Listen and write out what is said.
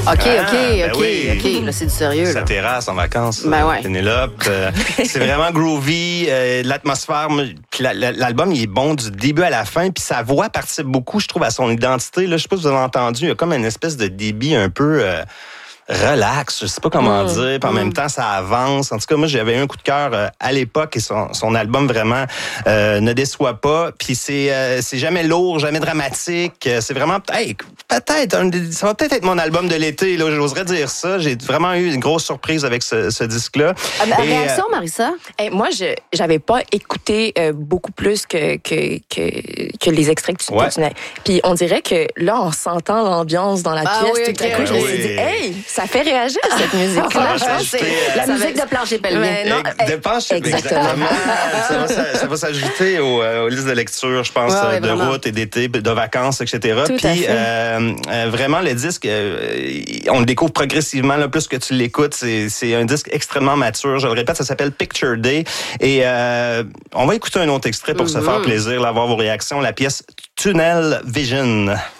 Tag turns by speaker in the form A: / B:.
A: OK.
B: Oui.
A: Là, c'est du sérieux.
B: Sa
A: Là.
B: terrasse en vacances,
A: Ouais.
B: Pénélope. C'est vraiment groovy, l'atmosphère. Puis l'album, il est bon du début à la fin. Puis sa voix participe beaucoup, je trouve, à son identité. Là, je sais pas si vous avez entendu, il y a comme une espèce de débit un peu... relax, je sais pas comment dire, puis en même temps ça avance. En tout cas, moi j'avais eu un coup de cœur à l'époque et son album vraiment ne déçoit pas. Puis c'est jamais lourd, jamais dramatique. C'est vraiment ça va peut-être être mon album de l'été. Là, j'oserais dire ça. J'ai vraiment eu une grosse surprise avec ce disque-là.
A: Réaction, Marissa?
C: Moi, j'avais pas écouté beaucoup plus que les extraits que tu tenais. Puis on dirait que là, on s'entend l'ambiance dans la pièce. Tout à coup, je me suis dit, hey, ça fait réagir cette musique-là.
A: Je pense que c'est la musique de plancher pelvien.
B: De plancher, exactement. Ça va s'ajouter aux listes de lecture, je pense, de route et d'été, de vacances, etc. Puis vraiment, le disque, on le découvre progressivement. Là, plus que tu l'écoutes, c'est un disque extrêmement mature. Je le répète, ça s'appelle Picture Day. Et on va écouter un autre extrait pour se faire plaisir, là, avoir vos réactions. La pièce Tunnel Vision.